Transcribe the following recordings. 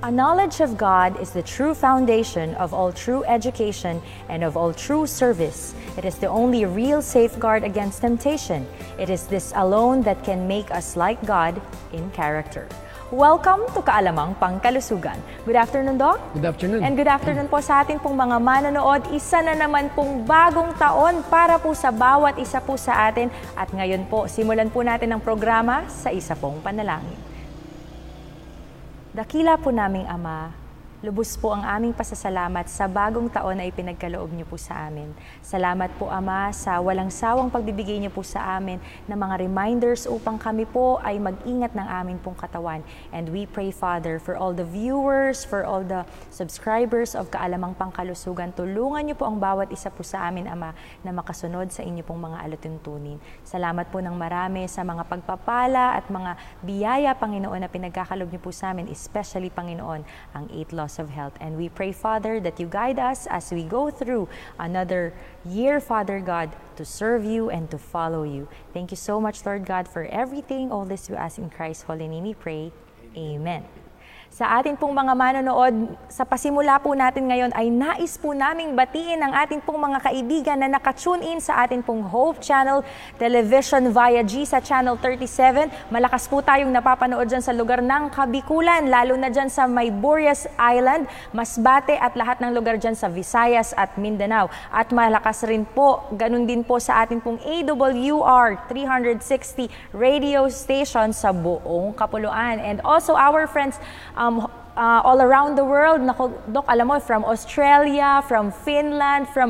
A knowledge of God is the true foundation of all true education and of all true service. It is the only real safeguard against temptation. It is this alone that can make us like God in character. Welcome to Kaalamang Pangkalusugan. Good afternoon, Doc. Good afternoon. And good afternoon po sa ating pong mga manonood. Isa na naman pong bagong taon para po sa bawat isa po sa atin. At ngayon po, simulan po natin ang programa sa isa pong panalangin. Dakila po naming Ama, lubos po ang aming pasasalamat sa bagong taon na ipinagkaloob niyo po sa amin. Salamat po, Ama, sa walang sawang pagbibigay niyo po sa amin ng mga reminders upang kami po ay mag-ingat ng aming pong katawan. And we pray, Father, for all the viewers, for all the subscribers of Kaalamang Pangkalusugan, tulungan niyo po ang bawat isa po sa amin, Ama, na makasunod sa inyo pong mga alatuntunin. Salamat po ng marami sa mga pagpapala at mga biyaya, Panginoon, na pinagkakaloob niyo po sa amin, especially, Panginoon, ang 8 laws of health. And we pray, Father, that you guide us as we go through another year, Father God, to serve you and to follow you. Thank you so much, Lord God, for everything. All this we ask in Christ's holy name we pray. Amen. Sa ating pong mga manonood, sa pasimula po natin ngayon ay nais po naming batiin ang ating pong mga kaibigan na nakatune in sa ating pong Hope Channel Television via GSA Channel 37. Malakas po tayong napapanood dyan sa lugar ng Kabikulan, lalo na dyan sa may Burias Island, Masbate at lahat ng lugar dyan sa Visayas at Mindanao. At malakas rin po, ganun din po sa ating pong AWR 360 radio station sa buong Kapuluan. And also our friends all around the world. Naku, Doc, alam mo, from Australia, from Finland, from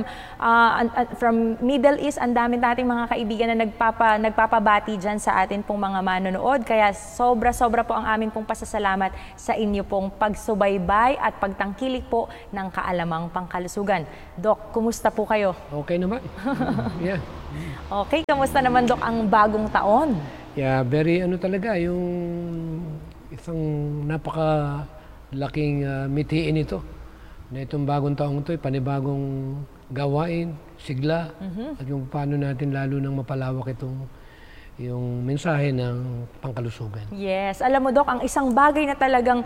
Middle East, ang dami nating mga kaibigan na nagpapabati dyan sa atin pong mga manonood. Kaya sobra-sobra po ang aming pong pasasalamat sa inyo pong pagsubaybay at pagtangkilik po ng Kaalamang Pangkalusugan. Doc, kumusta po kayo? Okay naman. Yeah. Okay, kamusta naman, Doc, ang bagong taon? Yeah, very talaga, yung isang napakalaking mithiin ito na itong bagong taong ito, panibagong gawain, sigla, at yung paano natin lalo nang mapalawak itong yung mensahe ng pangkalusugan. Yes. Alam mo, Doc, ang isang bagay na talagang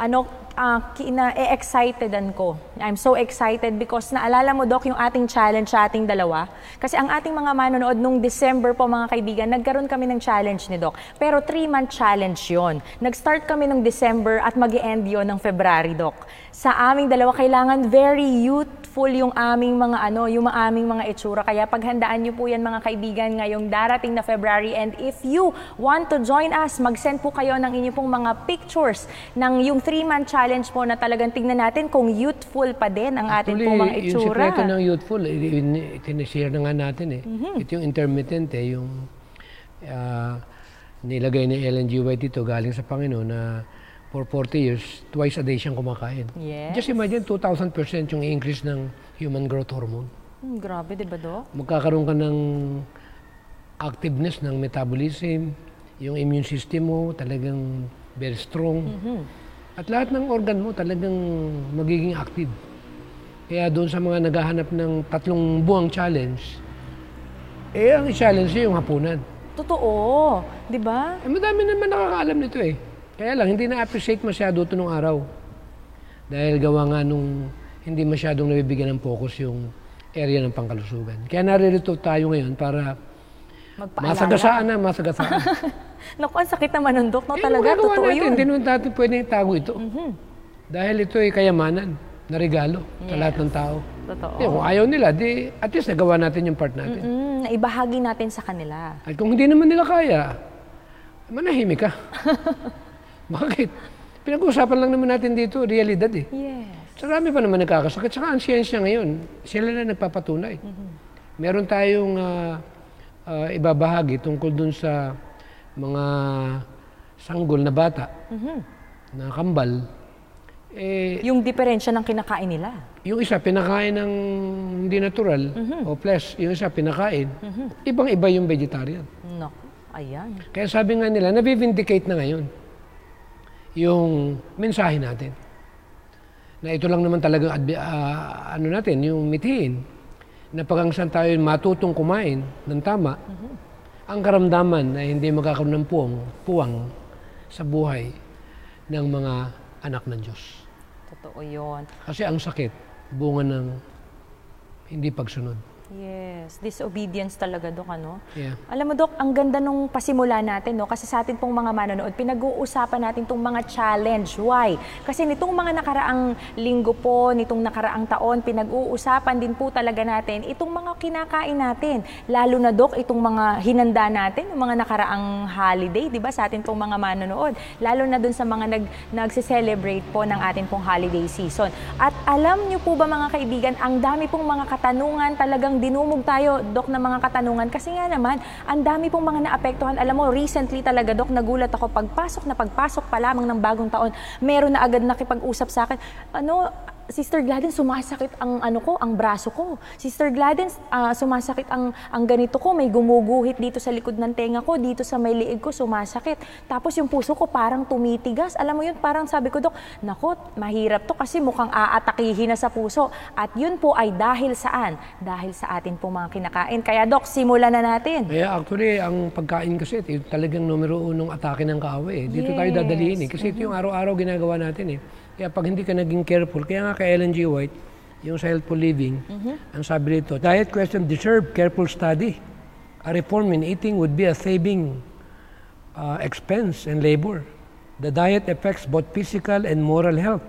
excited ko. I'm so excited because naalala mo, Doc, yung ating challenge sa ating dalawa. Kasi ang ating mga manonood nung December po, mga kaibigan, nagkaroon kami ng challenge ni Doc. Pero 3-month challenge yon. Nag-start kami nung December at mag-e-end yon ng February, Doc. Sa aming dalawa, kailangan very youthful yung aming mga yung aming mga itsura. Kaya paghandaan niyo po yan, mga kaibigan, ngayong darating na February. And if you want to join us, mag-send po kayo ng inyong pong mga pictures ng yung 3-month challenge po na talagang tignan natin kung youthful pa din ang ating pong mga itsura. Yung sikreto ng youthful, tinishare na nga natin eh. Ito yung intermittent yung nilagay ni Ellen G. White dito galing sa Panginoon na for 40 years, twice a day siyang kumakain. Yes. Just imagine, 2,000% yung increase ng human growth hormone. Grabe, di ba, Doc? Magkakaroon ka ng activeness ng metabolism, yung immune system mo talagang very strong. At lahat ng organ mo talagang magiging active. Kaya doon sa mga naghahanap ng 3 buwang challenge, ang challenge yung hapunan. Totoo, di ba? Madami naman nakakaalam nito eh. Kaya lang, hindi na-appreciate masyado ito nung araw. Dahil gawa nga nung hindi masyadong nabibigyan ng focus yung area ng pangkalusugan. Kaya naririto tayo ngayon para masagasaan. Naku, ang sakit naman ng Doc, no? Talaga, totoo yun. Hindi naman natin pwedeng itago ito. Dahil ito ay kayamanan na regalo sa lahat ng tao. Totoo. Kung ayaw nila, at least nagawa natin yung part natin. Naibahagi natin sa kanila. At kung hindi naman nila kaya, manahimik ka. Bakit? Pinag-uusapan lang naman natin dito, realidad eh. Yes. Marami pa naman nagkakasakit. Saka ang siyensya ngayon, sila na nagpapatunay. Meron tayong ibabahagi tungkol dun sa mga sanggol na bata, na kambal. Yung diferensya ng kinakain nila. Yung isa, pinakain ng hindi natural o flesh. Yung isa, pinakain. Ibang-iba yung vegetarian. No. Ayan. Kaya sabi nga nila, nabivindicate na ngayon yung mensahe natin. Na ito lang naman talaga, natin, yung mithiin, na pag ang tayo matutong kumain ng tama, ang karamdaman na hindi magkakaroon ng puwang sa buhay ng mga anak ng Diyos. Totoo yun. Kasi ang sakit, bunga ng hindi pagsunod. Yes, disobedience talaga, Dok, ano? Yeah. Alam mo, Dok, ang ganda nung pasimula natin, no? Kasi sa atin pong mga manonood, pinag-uusapan natin itong mga challenge. Why? Kasi nitong mga nakaraang linggo po, nitong nakaraang taon, pinag-uusapan din po talaga natin itong mga kinakain natin. Lalo na, Dok, itong mga hinanda natin, yung mga nakaraang holiday, di ba, sa atin pong mga manonood. Lalo na dun sa mga nagse-celebrate po ng atin pong holiday season. At alam nyo po ba, mga kaibigan, ang dami pong mga katanungan, talagang dinumog tayo, Dok, ng mga katanungan. Kasi nga naman, ang dami pong mga naapektuhan. Alam mo, recently talaga, Dok, nagulat ako, pagpasok pa lamang ng bagong taon, meron na agad nakipag-usap sa akin. Sister Gladys, sumasakit ang ang braso ko. Sister Gladys, sumasakit ang ganito ko, may gumuguhit dito sa likod ng tenga ko, dito sa may liig ko, sumasakit. Tapos yung puso ko parang tumitigas. Alam mo yun, parang sabi ko, Dok, nako, mahirap to kasi mukhang aatakihin na sa puso. At yun po ay dahil saan? Dahil sa atin po mga kinakain. Kaya, Dok, simulan na natin. Kaya actually, ang pagkain kasi, talagang numero unong atake ng kaaway. Dito tayo dadalihin kasi ito yung araw-araw ginagawa natin eh. Kaya pag hindi ka naging careful, kaya nga kay Ellen G. White, yung sa Healthful Living, ang sabi dito, diet question deserve careful study. A reform in eating would be a saving expense and labor. The diet affects both physical and moral health.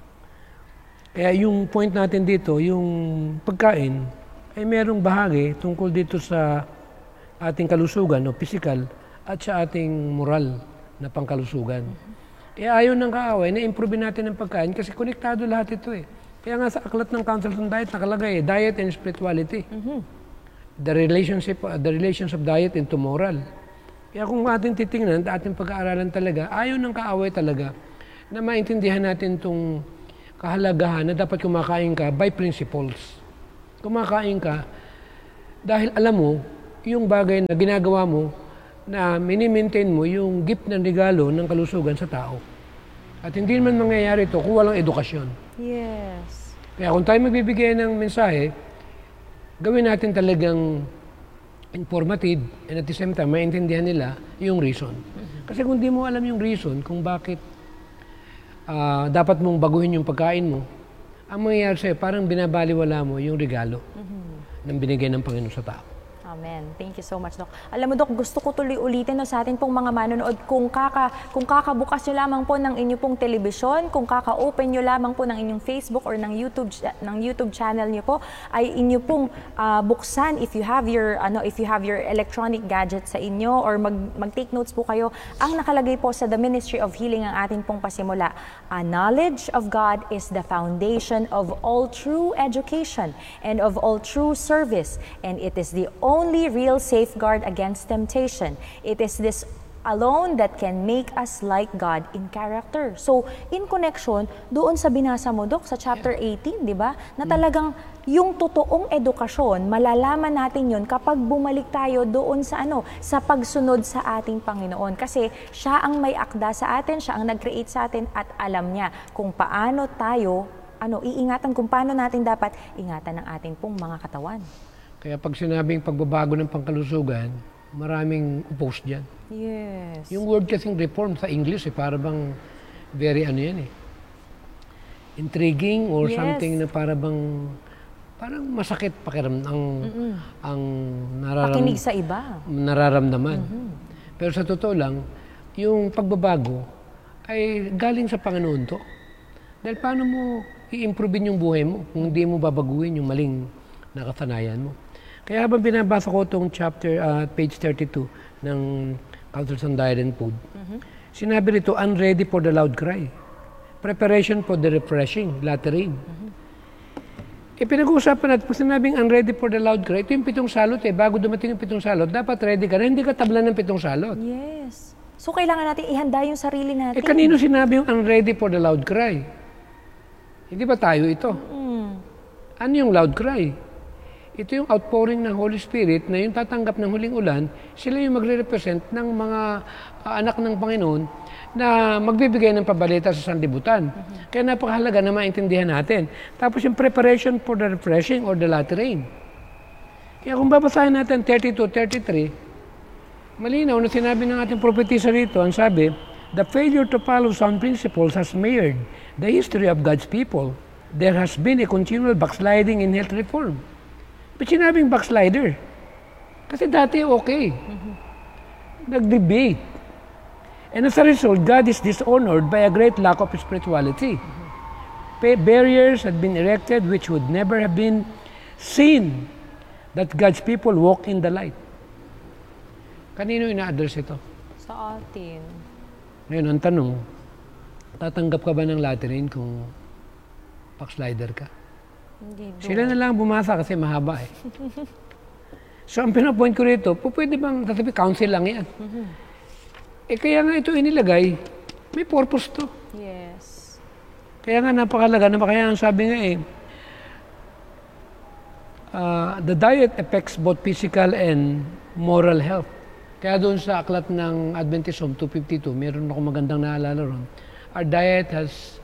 Kaya yung point natin dito, yung pagkain, ay merong bahagi tungkol dito sa ating kalusugan o physical at sa ating moral na pangkalusugan. Kaya ayaw ng kaaway na improve natin ang pagkain kasi konektado lahat ito eh. Kaya nga sa aklat ng Council on Diet nakalagay diet and spirituality. The relations of diet into moral. Kaya kung ating titingnan, ating pag-aaralan talaga, ayaw ng kaaway talaga na maintindihan natin itong kahalagahan na dapat kumakain ka by principles. Kumakain ka dahil alam mo yung bagay na ginagawa mo na mini-maintain mo yung gift ng regalo ng kalusugan sa tao. At hindi naman mangyayari ito kung walang edukasyon. Yes. Kaya kung tayo magbibigay ng mensahe, gawin natin talagang informative and at the same time, maintindihan nila yung reason. Kasi kung di mo alam yung reason kung bakit dapat mong baguhin yung pagkain mo, ang mangyayari sa'yo, parang binabaliwala mo yung regalo ng binigay ng Panginoon sa tao. Amen. Thank you so much, Dok. Alam mo, Dok, gusto ko tuloy ulitin sa atin pong mga manonood, kung kakabukas nyo lamang po ng inyo pong telebisyon, kung kaka-open nyo lamang po ng inyong Facebook or ng YouTube channel nyo po, ay inyo pong buksan if you have your electronic gadget sa inyo or mag-take notes po kayo. Ang nakalagay po sa The Ministry of Healing ang atin pong pasimula. A knowledge of God is the foundation of all true education and of all true service, and it is the only real safeguard against temptation. It is this alone that can make us like God in character. So, in connection, doon sa binasa mo, Dok, sa chapter 18, di ba? Na talagang yung totoong edukasyon, malalaman natin yun kapag bumalik tayo doon sa sa pagsunod sa ating Panginoon. Kasi siya ang may akda sa atin, siya ang nag-create sa atin at alam niya kung paano tayo, iingatan, kung paano natin dapat ingatan ang ating pong mga katawan. Kaya pag sinabing pagbabago ng pangkalusugan, maraming opposed dyan. Yes. Yung word kasing reform sa English, para bang very intriguing or something na parang masakit ang pakinig sa iba. Nararamdaman. Pero sa totoo lang, yung pagbabago ay galing sa Panginoon to. Dahil paano mo i-improve yung buhay mo kung hindi mo babaguhin yung maling nakasanayan mo. Kaya habang binabasa ko itong page 32 ng Council on Diet and Food, sinabi rito, unready for the loud cry. Preparation for the refreshing, lattering. Pinag-uusapan natin, pag sinabing unready for the loud cry, ito yung 7 salot Bago dumating yung 7 salot, dapat ready ka na, hindi ka tablan ng 7 salot. Yes. So, kailangan natin ihanda yung sarili natin. Kanino sinabi yung unready for the loud cry? Hindi ba tayo ito? Ano yung loud cry? Ito yung outpouring ng Holy Spirit na yung tatanggap ng huling ulan, sila yung magre-represent ng mga anak ng Panginoon na magbibigay ng pabalita sa sanlibutan. Kaya napakahalaga na maintindihan natin. Tapos yung preparation for the refreshing or the latter rain. Kaya kung babasahin natin 32-33, malinaw na sinabi ng ating propetisa rito, ang sabi, The failure to follow sound principles has marred the history of God's people. There has been a continual backsliding in health reform. Ba't sinabing backslider? Kasi dati okay. Nag-debate. And as a result, God is dishonored by a great lack of spirituality. Barriers had been erected which would never have been seen that God's people walk in the light. Kanino ina-address ito? Sa atin. Ngayon, ang tanong, tatanggap ka ba ng Lateran kung backslider ka? Hindi do. Sila na lang bumasa kasi mahaba eh. So, ang pinapoint ko rito, pwede bang, sasabi, council lang yan. Eh, kaya nga ito inilagay, may purpose to. Yes. Kaya nga napakalaga, kaya ang sabi nga the diet affects both physical and moral health. Kaya doon sa aklat ng Adventist Home 252, meron ako magandang naalala ron. Our diet has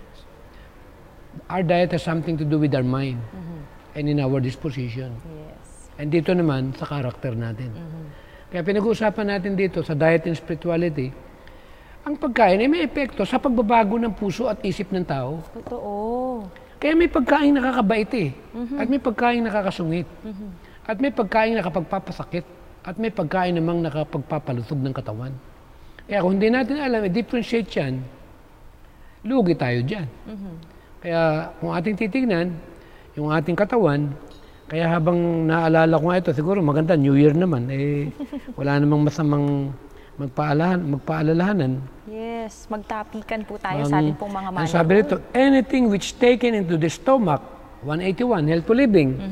something to do with our mind and in our disposition. Yes. And dito naman sa character natin. Kaya pinag-uusapan natin dito sa diet and spirituality, ang pagkain ay may epekto sa pagbabago ng puso at isip ng tao. Totoo. Kaya may pagkain nakakabait eh. At may pagkain nakakasungit. At may pagkain nakapagpapasakit. At may pagkain namang nakapagpapalusog ng katawan. Kaya kung hindi natin alam, i-differentiate yan, lugi tayo dyan. Kaya kung ating titignan, yung ating katawan, kaya habang naalala ko nga ito, siguro maganda, New Year naman, eh, wala namang masamang magpaalalahanan. Yes, magtapikan po tayo sa ating pong mga Ang sabi rito, anything which taken into the stomach, 181, healthful living,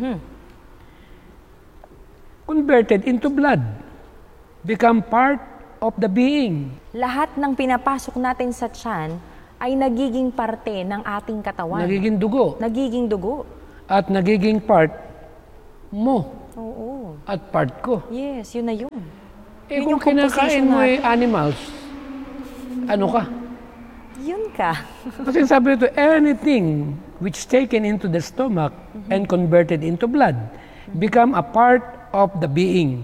converted into blood, become part of the being. Lahat ng pinapasok natin sa tiyan ay nagiging parte ng ating katawan. Nagiging dugo. Nagiging dugo. At nagiging part mo. Oo. At part ko. Yes, yun na yun. Eh Yun kung yung kinakain composition mo natin. ay animals, ano ka? Yun ka. Kasi sabi nito, anything which taken into the stomach and converted into blood become a part of the being.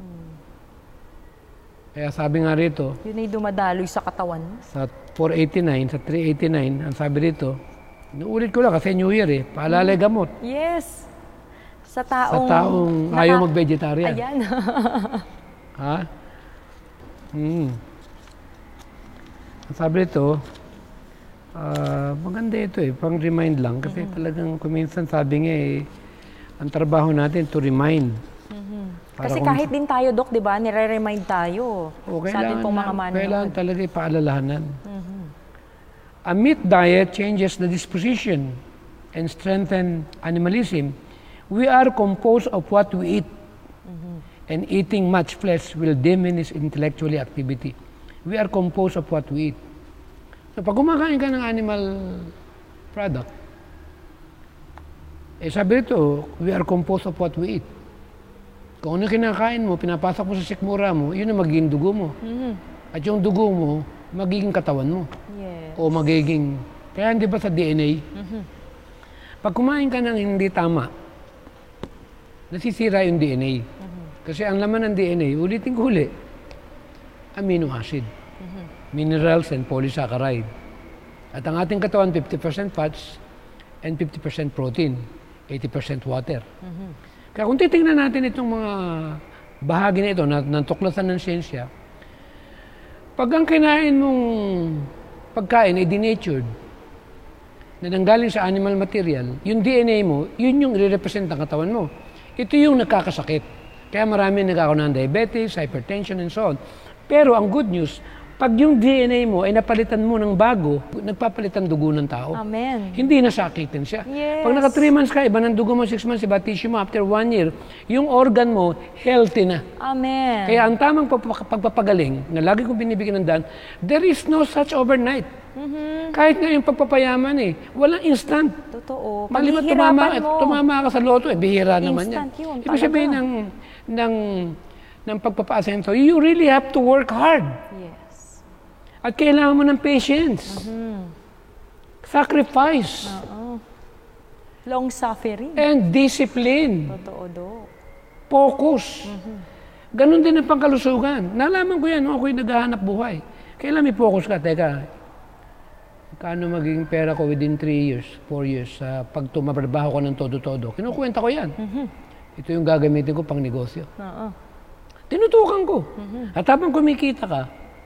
Kaya sabi nga rito, Yun ay dumadaloy sa katawan mo. sa 489, sa 389, ang sabi rito, inuulit ko lang kasi New Year eh, paalalay gamot. Yes. Sa Sa taong... taong ayaw mag-vegetarian. Ayan. Ha? Ang sabi rito, maganda ito eh, pang-remind lang. Kasi talagang kuminsan sabi nga eh, ang trabaho natin to remind. Kasi kahit din tayo, Dok, di ba, nire-remind tayo sa ating pong mga manual. Kailangan talaga ipaalalahanan. A meat diet changes the disposition and strengthen animalism. We are composed of what we eat. And eating much flesh will diminish intellectual activity. We are composed of what we eat. So pag kumakain ka ng animal product, eh sabi ito, we are composed of what we eat. Kung ano kinakain mo, pinapasok mo sa sikmura mo, yun ang magiging dugo mo. At yung dugo mo, magiging katawan mo. Yes. O magiging, kaya hindi ba sa DNA? Pag kumain ka ng hindi tama, nasisira yung DNA. Kasi ang laman ng DNA, ulitin ko uli, amino acid, minerals and polysaccharide. At ang ating katawan, 50% fats and 50% protein, 80% water. Kaya kung titingnan natin itong mga bahagi na ito, ng tuklasan ng siyensya, pag ang kinain mong pagkain ay denatured, na nanggaling sa animal material, yung DNA mo, yun yung i-represent ang katawan mo. Ito yung nagkakasakit. Kaya marami nagkakaroon ng diabetes, hypertension, and so on. Pero ang good news, pag yung DNA mo ay napalitan mo ng bago, nagpapalitan dugo ng tao. Amen. Hindi nasakitin siya. Yes. Pag naka 3 months ka, iba ng dugo mo, 6 months, iba tissue mo, after 1 year, yung organ mo, healthy na. Amen. Kaya ang tamang pagpapagaling, na lagi kong binibigyan ng daan, there is no such overnight. Kahit nga yung pagpapayaman walang instant. Totoo. Maliban Paghihirapan mo. tumama ka sa loto, bihira naman yan. Instant yun, Ibig sabihin ng pagpapaasenso, you really have to work hard. Yes. At kailangan mo ng patience. Sacrifice. Long suffering. And discipline. Totoo, Dok. Focus. Ganon din ang pangkalusugan. Nalaman ko yan nung ako'y naghahanap buhay. Kailan may focus ka, teka, kano magiging pera ko within 3 years, 4 years, pag tumatrabaho ko ng todo-todo. Kinukwenta ko yan. Ito yung gagamitin ko pang negosyo. Tinutukan ko. At habang kumikita ka,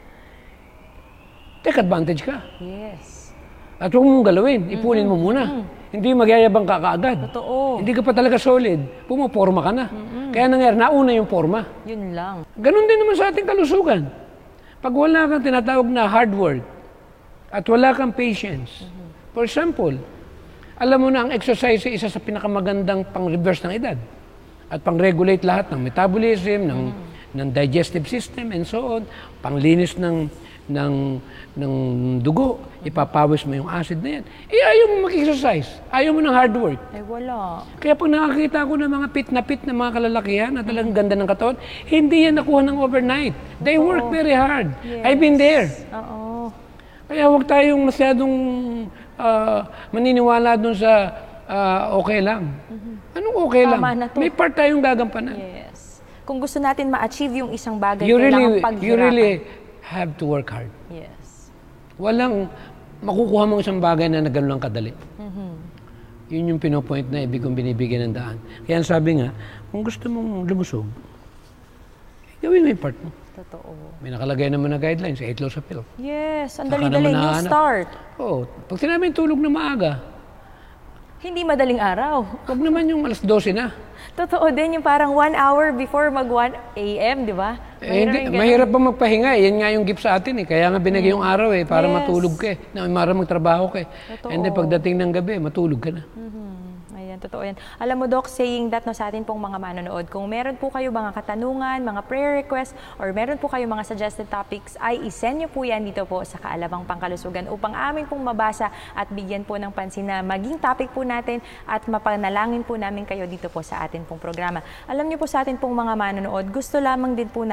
take advantage ka. Yes. At huwag mong galawin, ipunin mo muna. Hindi magyayabang ka kaagad. Totoo. Hindi ka pa talaga solid, pumaporma ka na. Kaya nangyari, nauna yung forma. Yun lang. Ganon din naman sa ating kalusugan. Pag wala kang tinatawag na hard work, at wala kang patience. For example, alam mo na ang exercise ay isa sa pinakamagandang pang-reverse ng edad. At pang-regulate lahat ng metabolism, ng digestive system, and so on. Panglinis ng dugo, ipapawis mo yung acid na yan. Ayaw mo mag-exercise. Ayaw mo ng hard work. Ay, wala. Kaya pag nakakita ko ng mga fit na mga kalalakihan na talagang ganda ng katawan, hindi yan nakuha ng overnight. They work very hard. Yes. I've been there. Oo. Kaya huwag tayong masyadong maniniwala dun sa okay lang. Anong okay lang? Tama na to. May part tayong gagampanan. Yes. Kung gusto natin ma-achieve yung isang bagay, You kailangan paghirapan. really have to work hard. Yes. Walang makukuha mong isang bagay na ganun lang kadali. Yun yung pinopoint na ibig kong binibigyan ng daan. Kaya sabi nga, kung gusto mong lumusog, gawin mo yung part mo. Totoo. May nakalagay naman na guidelines, 8 laws of health. Yes. Ang Saka dali-dali. naman New nahanap. start. Oo. Pag sinabi yung tulog na maaga, Hindi madaling araw. wag naman yung alas 12 na. Totoo din yung parang 1 hour before mag 1 a.m., di ba? Mahirap pa magpahinga eh. Yan nga yung gift sa atin eh. Kaya nga binigay yung araw eh, para Yes. matulog ka eh. Para magtrabaho ka eh. Totoo. And then pagdating ng gabi, matulog ka na. Ayan, totoo yan. Alam mo, Doc, saying that no, sa atin pong mga manonood, kung meron po kayo mga katanungan, mga prayer requests, or meron po kayo mga suggested topics, ay isend nyo po yan dito po sa Kaalabang Pangkalusugan upang amin pong mabasa at bigyan po ng pansin na maging topic po natin at mapanalangin po namin kayo dito po sa atin pong programa. Alam nyo po sa atin pong mga manonood, gusto lamang din po